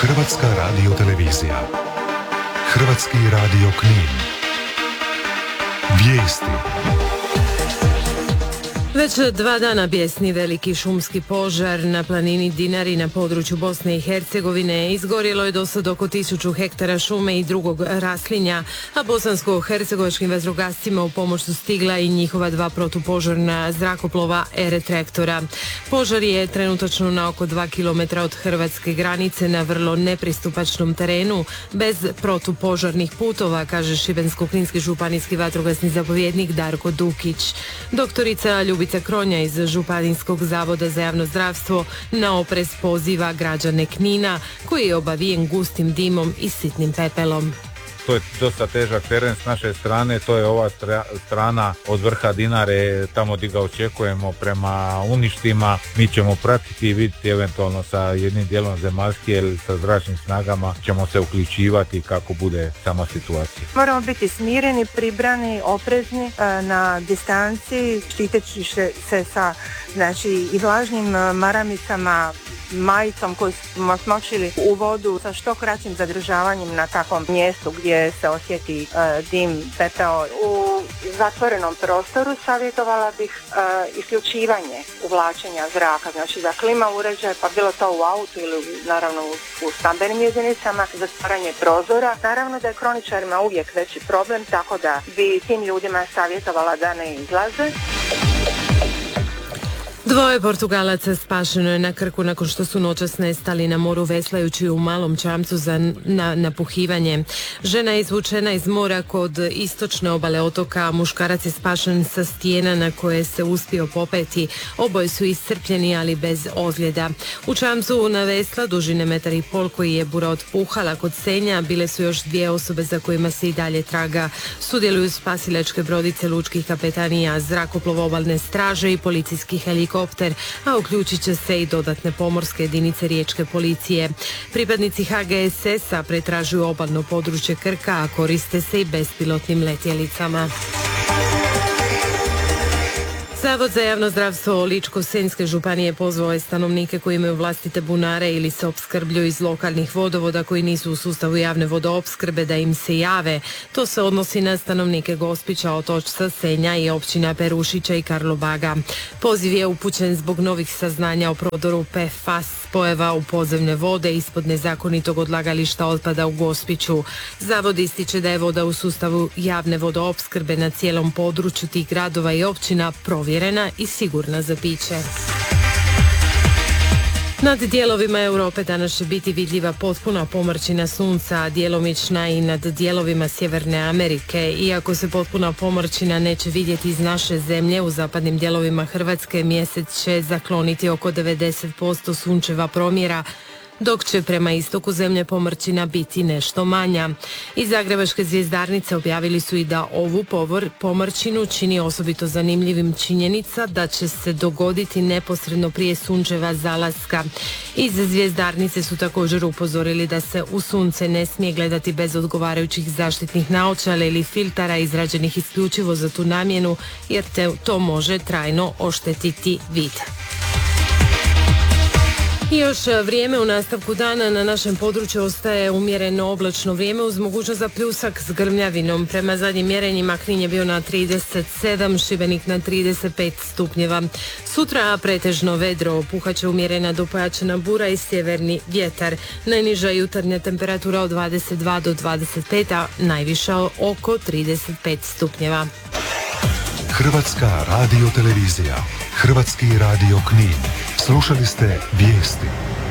Hrvatska radiotelevizija. Hrvatski radio Knin. Vijesti. Već 2 dana bjesni veliki šumski požar na planini Dinari na području Bosne i Hercegovine. Izgorjelo je do sad oko 1000 hektara šume i drugog raslinja, a bosansko-hercegovačkim vatrogascima u pomoć su stigla i njihova 2 protupožarna zrakoplova R-traktora. Požar je trenutačno na oko 2 km od hrvatske granice na vrlo nepristupačnom terenu, bez protupožarnih putova, kaže Šibensko-kninski županijski vatrogasni zapovjednik Darko Dukić. Doktorica Ljubica Kronja iz Županijskog zavoda za javno zdravstvo na oprez poziva građane Knina, koji je obavijen gustim dimom i sitnim pepelom. To je dosta težak teren s naše strane, to je ova strana od vrha Dinare, tamo gdje ga očekujemo prema uništima. Mi ćemo pratiti i vidjeti eventualno sa jednim dijelom zemaljski ili sa zračnim snagama ćemo se uključivati kako bude sama situacija. Moramo biti smireni, pribrani, oprezni na distanci, štiteći se sa i vlažnim maramicama, majicom koju smo smočili u vodu sa što kraćim zadržavanjem na takvom mjestu gdje se osjeti dim, pepeo. U zatvorenom prostoru savjetovala bih isključivanje uvlačenja zraka, znači za klima uređaj, pa bilo to u autu ili naravno u stambenim jedinicama, za stvaranje prozora. Naravno da je kroničarima uvijek veći problem, tako da bi tim ljudima savjetovala da ne izlaze. 2 Portugalaca spašeno je na Krku nakon što su noćas nestali na moru veslajući u malom čamcu za napuhivanje. Žena je izvučena iz mora kod istočne obale otoka, a muškarac je spašen sa stijena na koje se uspio popeti. Oboje su iscrpljeni, ali bez ozljeda. U čamcu na vesla dužine 1,5 m koji je bura otpuhala kod Senja bile su još 2 osobe za kojima se i dalje traga. Sudjeluju spasilačke brodice lučkih kapetanija, zrakoplov obalne straže i policijski helikopter, a uključit će se i dodatne pomorske jedinice riječke policije. Pripadnici HGSS-a pretražuju obalno područje Krka, a koriste se i bespilotnim letjelicama. Zavod za javno zdravstvo Ličko-senjske županije pozvao je stanovnike koji imaju vlastite bunare ili se opskrbljuju iz lokalnih vodovoda koji nisu u sustavu javne vodoopskrbe da im se jave. To se odnosi na stanovnike Gospića, Otočca, Senja i općina Perušića i Karlobaga. Poziv je upućen zbog novih saznanja o prodoru PFAS spojeva u podzemne vode ispod nezakonitog odlagališta otpada u Gospiću. Zavod ističe da je voda u sustavu javne vodoopskrbe na cijelom području tih gradova i općina provjerena i sigurna za piće. Nad dijelovima Europe danas će biti vidljiva potpuna pomrčina sunca, a djelomična i nad dijelovima Sjeverne Amerike. Iako se potpuna pomrčina neće vidjeti iz naše zemlje, u zapadnim dijelovima Hrvatske mjesec će zakloniti oko 90% sunčeva promjera, dok će prema istoku zemlje pomrčina biti nešto manja. Iz Zagrebačke zvjezdarnice objavili su i da ovu pomrčinu čini osobito zanimljivim činjenica da će se dogoditi neposredno prije sunčeva zalaska. Iz zvjezdarnice su također upozorili da se u sunce ne smije gledati bez odgovarajućih zaštitnih naočala ili filtara izrađenih isključivo za tu namjenu, jer to može trajno oštetiti vid. I još vrijeme u nastavku dana na našem području ostaje umjereno oblačno vrijeme uz mogućnost za pljusak s grmljavinom. Prema zadnjim mjerenjima Knin je bio na 37, Šibenik na 35 stupnjeva. Sutra pretežno vedro, puhaće umjerena do pojačana bura i sjeverni vjetar. Najniža jutarnja temperatura od 22 do 25, a najviša oko 35 stupnjeva. Hrvatska radiotelevizija. Hrvatski radio Knin. Slušali ste vijesti.